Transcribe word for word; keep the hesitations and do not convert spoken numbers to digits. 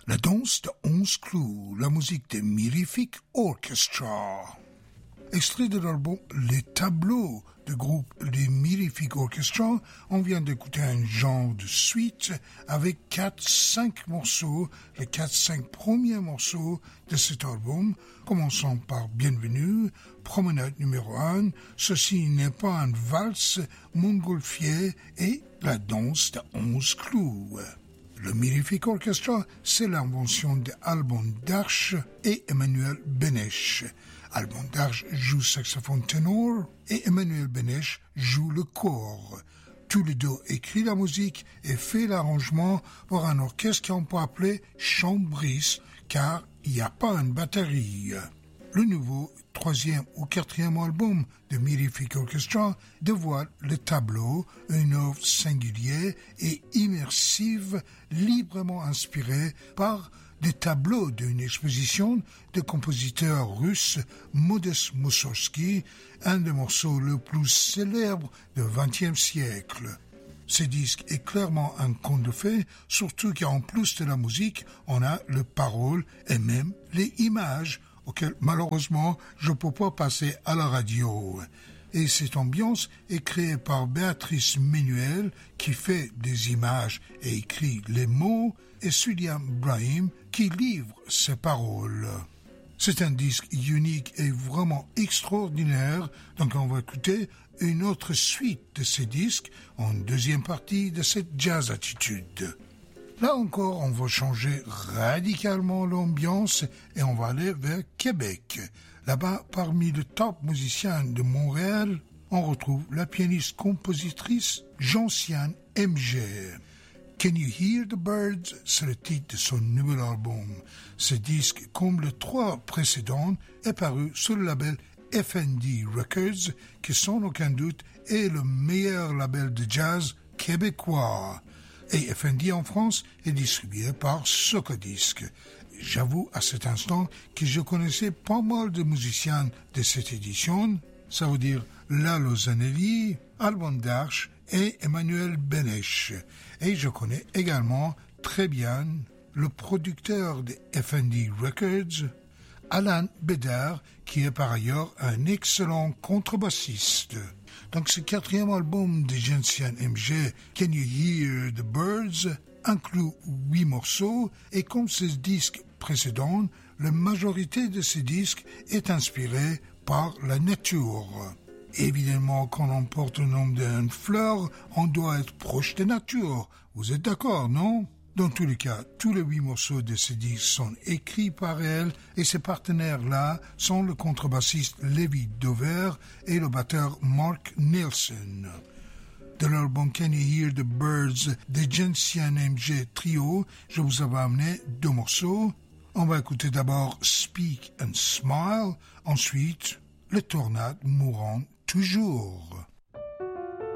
La danse de onze clous, la musique de Mirific Orchestra. Extrait de l'album Les Tableaux du groupe des Mirific Orchestra, on vient d'écouter un genre de suite avec quatre cinq morceaux, les quatre cinq premiers morceaux de cet album, commençant par Bienvenue, Promenade numéro un, Ceci n'est pas un valse, Montgolfier et La danse de onze clous. Le Mirific Orchestra, c'est l'invention d'Alban Darche et Emmanuel Benech. Alban Darche joue saxophone ténor et Emmanuel Benech joue le cor. Tous les deux écrit la musique et fait l'arrangement pour un orchestre qu'on peut appeler chambriste, car il n'y a pas une batterie. Le nouveau troisième ou quatrième album de Mirific Orchestra dévoile le tableau, une œuvre singulière et immersive, librement inspirée par des tableaux d'une exposition de compositeur russe Modest Mussorgsky, un des morceaux les plus célèbres du vingtième siècle. Ce disque est clairement un conte de fées, surtout qu'en plus de la musique, on a les paroles et même les images, auquel malheureusement je ne peux pas passer à la radio. Et cette ambiance est créée par Béatrice Ménuel qui fait des images et écrit les mots et Suliam Brahim qui livre ses paroles. C'est un disque unique et vraiment extraordinaire, donc on va écouter une autre suite de ces disques en deuxième partie de cette jazz attitude. Là encore, on va changer radicalement l'ambiance et on va aller vers Québec. Là-bas, parmi les top musiciens de Montréal, on retrouve la pianiste-compositrice Gentiane M G. Can You Hear the Birds? C'est le titre de son nouvel album. Ce disque, comme les trois précédents, est paru sur le label F and D Records, qui sans aucun doute est le meilleur label de jazz québécois. Et F and D en France est distribué par Socodisc. J'avoue à cet instant que je connaissais pas mal de musiciens de cette édition, ça veut dire Lalo Zanelli, Alban Darche et Emmanuel Benech. Et je connais également très bien le producteur de F and D Records, Alan Bédard, qui est par ailleurs un excellent contrebassiste. Donc ce quatrième album de Gentiane M G, Can You Hear the Birds, inclut huit morceaux et comme ce disque précédent, la majorité de ces disques est inspirée par la nature. Évidemment, quand on porte le nom d'une fleur, on doit être proche de nature. Vous êtes d'accord, non? Dans tous les cas, tous les huit morceaux de ce disque sont écrits par elle et ses partenaires-là sont le contrebassiste Lévi Dover et le batteur Mark Nielsen. De l'album Can You Hear the Birds de Gentiane M G Trio, je vous avais amené deux morceaux. On va écouter d'abord Speak and Smile, ensuite Le Tornade mourant toujours.